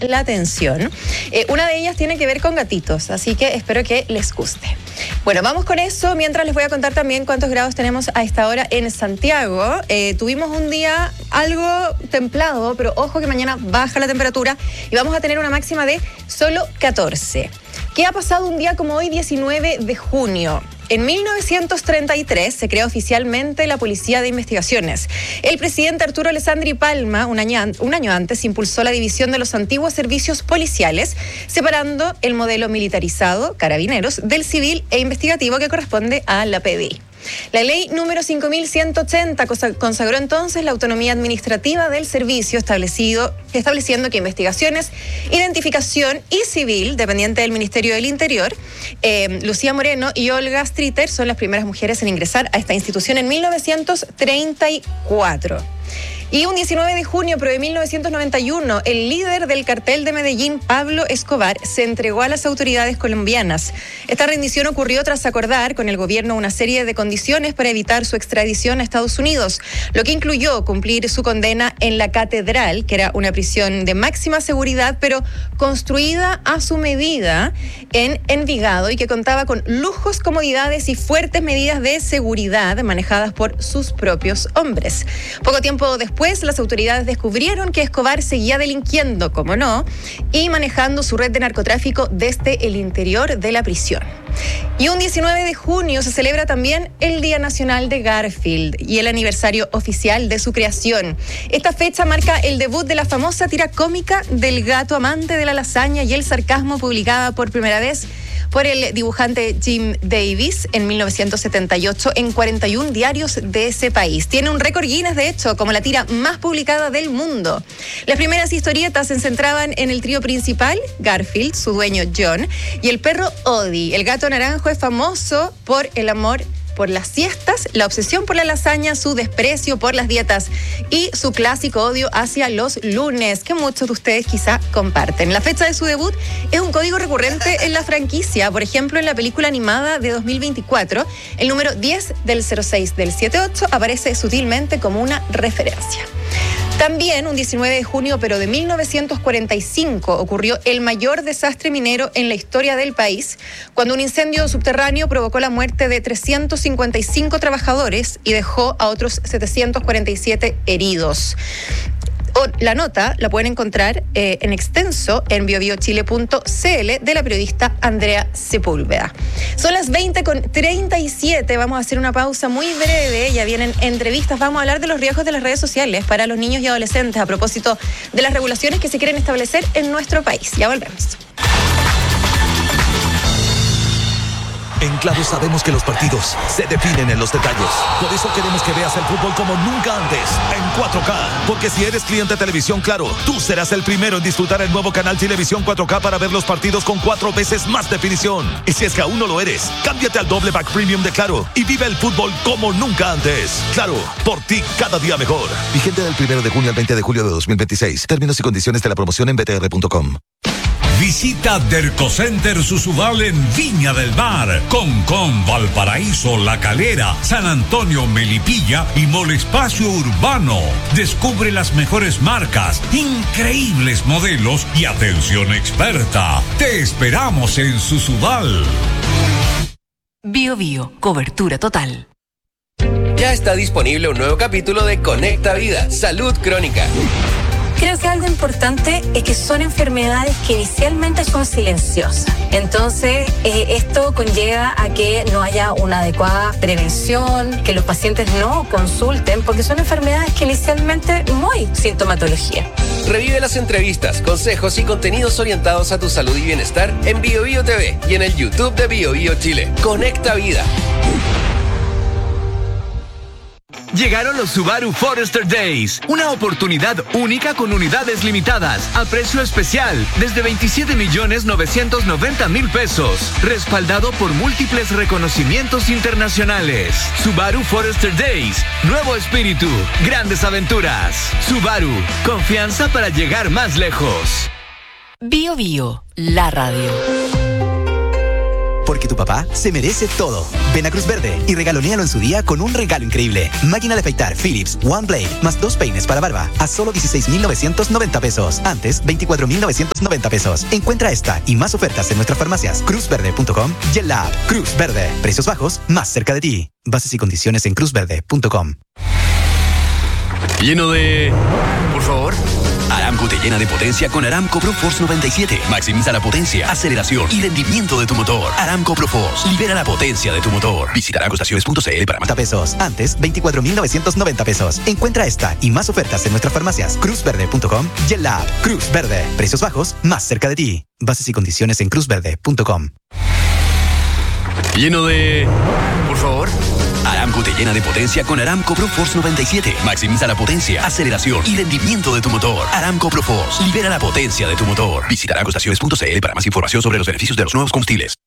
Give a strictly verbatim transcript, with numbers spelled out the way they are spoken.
la atención. Eh, una de ellas tiene que ver con gatitos, así que espero que les guste. Bueno, vamos con eso, mientras les voy a contar también cuántos grados tenemos a esta hora en Santiago. Eh, tuvimos un día algo templado, pero ojo que mañana baja la temperatura y vamos a tener una máxima de solo catorce. ¿Qué ha pasado un día como hoy, diecinueve de junio? En mil novecientos treinta y tres se creó oficialmente la Policía de Investigaciones. El presidente Arturo Alessandri Palma, un año, un año antes, impulsó la división de los antiguos servicios policiales, separando el modelo militarizado, carabineros, del civil e investigativo que corresponde a la P D I. La ley número cinco mil ciento ochenta consagró entonces la autonomía administrativa del servicio, establecido, estableciendo que investigaciones, identificación y civil, dependiente del Ministerio del Interior, eh, Lucía Moreno y Olga Streeter son las primeras mujeres en ingresar a esta institución en mil novecientos treinta y cuatro. Y un diecinueve de junio, pero de mil novecientos noventa y uno, el líder del cartel de Medellín, Pablo Escobar, se entregó a las autoridades colombianas. Esta rendición ocurrió tras acordar con el gobierno una serie de condiciones para evitar su extradición a Estados Unidos, lo que incluyó cumplir su condena en la Catedral, que era una prisión de máxima seguridad, pero construida a su medida en Envigado y que contaba con lujos, comodidades y fuertes medidas de seguridad manejadas por sus propios hombres. Poco tiempo después, las autoridades descubrieron que Escobar seguía delinquiendo, como no, y manejando su red de narcotráfico desde el interior de la prisión. Y un diecinueve de junio se celebra también el Día Nacional de Garfield y el aniversario oficial de su creación. Esta fecha marca el debut de la famosa tira cómica del gato amante de la lasaña y el sarcasmo, publicada por primera vez por el dibujante Jim Davis en mil novecientos setenta y ocho en cuarenta y un diarios de ese país. Tiene un récord Guinness, de hecho, como la tira más publicada del mundo. Las primeras historietas se centraban en el trío principal, Garfield, su dueño John, y el perro Odie. El gato naranjo es famoso por el amor por las siestas, la obsesión por la lasaña, su desprecio por las dietas y su clásico odio hacia los lunes, que muchos de ustedes quizá comparten. La fecha de su debut es un código recurrente en la franquicia. Por ejemplo, en la película animada de dos mil veinticuatro, el número diez del cero seis del setenta y ocho aparece sutilmente como una referencia. También un diecinueve de junio, pero de mil novecientos cuarenta y cinco, ocurrió el mayor desastre minero en la historia del país, cuando un incendio subterráneo provocó la muerte de trescientos cincuenta y cinco trabajadores y dejó a otros setecientos cuarenta y siete heridos. La nota la pueden encontrar eh, en extenso en bio bio chile punto c l de la periodista Andrea Sepúlveda. Son las veinte con treinta y siete, vamos a hacer una pausa muy breve, ya vienen entrevistas, vamos a hablar de los riesgos de las redes sociales para los niños y adolescentes a propósito de las regulaciones que se quieren establecer en nuestro país. Ya volvemos. En Claro sabemos que los partidos se definen en los detalles. Por eso queremos que veas el fútbol como nunca antes, en cuatro K. Porque si eres cliente de Televisión Claro, tú serás el primero en disfrutar el nuevo canal Televisión cuatro K para ver los partidos con cuatro veces más definición. Y si es que aún no lo eres, cámbiate al doble pack premium de Claro y vive el fútbol como nunca antes. Claro, por ti cada día mejor. Vigente del primero de junio al veinte de julio de dos mil veintiséis. Términos y condiciones de la promoción en b t r punto com. Visita Dercocenter Susubal en Viña del Mar, Concón, Valparaíso, La Calera, San Antonio, Melipilla y Mall Espacio Urbano. Descubre las mejores marcas, increíbles modelos y atención experta. Te esperamos en Susubal. Bio Bio, cobertura total. Ya está disponible un nuevo capítulo de Conecta Vida, Salud Crónica. Creo que algo importante es que son enfermedades que inicialmente son silenciosas. Entonces, eh, esto conlleva a que no haya una adecuada prevención, que los pacientes no consulten, porque son enfermedades que inicialmente no hay sintomatología. Revive las entrevistas, consejos y contenidos orientados a tu salud y bienestar en Bio Bio T V y en el YouTube de Bio Bio Chile. Conecta Vida. Llegaron los Subaru Forester Days, una oportunidad única con unidades limitadas, a precio especial, desde veintisiete millones novecientos noventa mil pesos, respaldado por múltiples reconocimientos internacionales. Subaru Forester Days, nuevo espíritu, grandes aventuras. Subaru, confianza para llegar más lejos. Bio Bio, la radio. porque tu papá se merece todo. Ven a Cruz Verde y regalonéalo en su día con un regalo increíble. Máquina de afeitar Philips One Blade más dos peines para barba a solo dieciséis mil novecientos noventa pesos. Antes, veinticuatro mil novecientos noventa pesos. Encuentra esta y más ofertas en nuestras farmacias cruz verde punto com y en la app Cruz Verde. Precios bajos más cerca de ti. Bases y condiciones en cruz verde punto com. Lleno de... Por favor. Aramco te llena de potencia con Aramco ProForce noventa y siete. Maximiza la potencia, aceleración y rendimiento de tu motor. Aramco ProForce. Libera la potencia de tu motor. Visita aramco estaciones punto c l para más. pesos. Antes, veinticuatro mil novecientos noventa pesos. Encuentra esta y más ofertas en nuestras farmacias cruz verde punto com y en la app Cruz Verde. Precios bajos más cerca de ti. Bases y condiciones en cruz verde punto com. Lleno de... Por favor. Aramco te llena de potencia con Aramco ProForce noventa y siete. Maximiza la potencia, aceleración y rendimiento de tu motor. Aramco ProForce. Libera la potencia de tu motor. Visita aramco estaciones punto c l para más información sobre los beneficios de los nuevos combustibles.